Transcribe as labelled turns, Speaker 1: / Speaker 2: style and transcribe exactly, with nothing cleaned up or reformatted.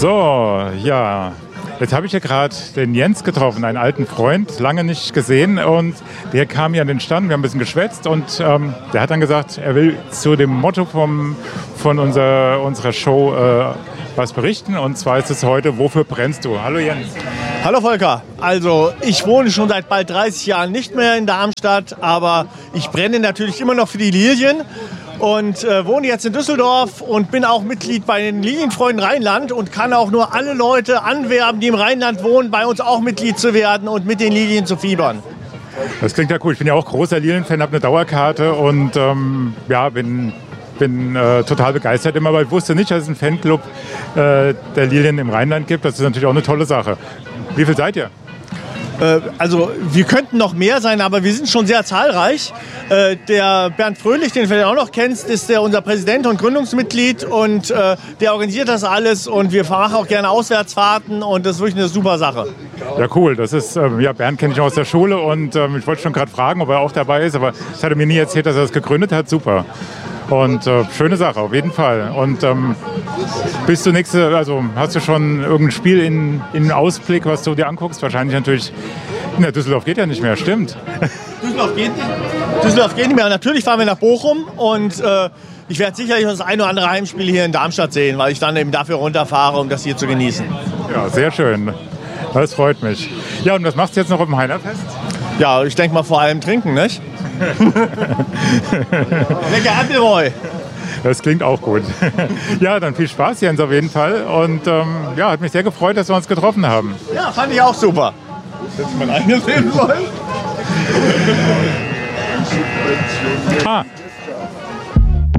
Speaker 1: So, ja, jetzt habe ich ja gerade den Jens getroffen, einen alten Freund, lange nicht gesehen, und der kam hier an den Stand, wir haben ein bisschen geschwätzt und ähm, der hat dann gesagt, er will zu dem Motto vom, von unserer, unserer Show äh, was berichten, und zwar ist es heute, wofür brennst du? Hallo Jens.
Speaker 2: Hallo Volker, also ich wohne schon seit bald dreißig Jahren nicht mehr in Darmstadt, aber ich brenne natürlich immer noch für die Lilien. Und äh, wohne jetzt in Düsseldorf und bin auch Mitglied bei den Lilienfreunden Rheinland und kann auch nur alle Leute anwerben, die im Rheinland wohnen, bei uns auch Mitglied zu werden und mit den Lilien zu fiebern.
Speaker 1: Das klingt ja cool. Ich bin ja auch großer Lilienfan, habe eine Dauerkarte und ähm, ja, bin, bin äh, total begeistert immer, aber ich wusste nicht, dass es einen Fanclub äh, der Lilien im Rheinland gibt. Das ist natürlich auch eine tolle Sache. Wie viel seid ihr?
Speaker 2: Also wir könnten noch mehr sein, aber wir sind schon sehr zahlreich. Der Bernd Fröhlich, den du vielleicht auch noch kennst, ist der unser Präsident und Gründungsmitglied und der organisiert das alles und wir machen auch gerne Auswärtsfahrten und das ist wirklich eine super Sache.
Speaker 1: Ja, cool. Das ist, ja, Bernd kenne ich auch aus der Schule und ähm, ich wollte schon gerade fragen, ob er auch dabei ist, aber das hat er mir nie erzählt, dass er das gegründet hat. Super. Und äh, schöne Sache, auf jeden Fall. Und ähm, bist du nächste, also hast du schon irgendein Spiel in, in Ausblick, was du dir anguckst? Wahrscheinlich natürlich, na, Düsseldorf geht ja nicht mehr, stimmt?
Speaker 2: Düsseldorf geht nicht, Düsseldorf geht nicht mehr. Natürlich fahren wir nach Bochum und äh, ich werde sicherlich das ein oder andere Heimspiel hier in Darmstadt sehen, weil ich dann eben dafür runterfahre, um das hier zu genießen.
Speaker 1: Ja, sehr schön. Das freut mich. Ja, und was machst du jetzt noch auf dem Heinerfest?
Speaker 2: Ja, ich denke mal vor allem trinken, nicht? Lecker Appleboy.
Speaker 1: Das klingt auch gut. Ja, dann viel Spaß, Jens, auf jeden Fall. Und ähm, ja, hat mich sehr gefreut, dass wir uns getroffen haben.
Speaker 2: Ja, fand ich auch super. Hättest du mein eigenes Leben wollen?
Speaker 1: Ah,